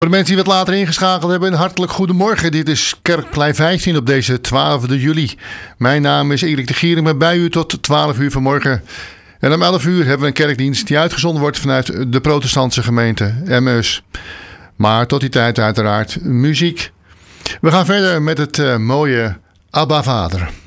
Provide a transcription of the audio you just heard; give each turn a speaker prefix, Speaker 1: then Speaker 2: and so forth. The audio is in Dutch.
Speaker 1: Voor de mensen die wat later ingeschakeld hebben, een hartelijk goedemorgen. Dit is Kerkplein 15 op deze 12e juli. Mijn naam is Erik de Gier. Ik ben bij u tot 12 uur vanmorgen. En om 11 uur hebben we een kerkdienst die uitgezonden wordt vanuit de protestantse gemeente Emmaus. Maar tot die tijd uiteraard muziek. We gaan verder met het mooie Abba Vader.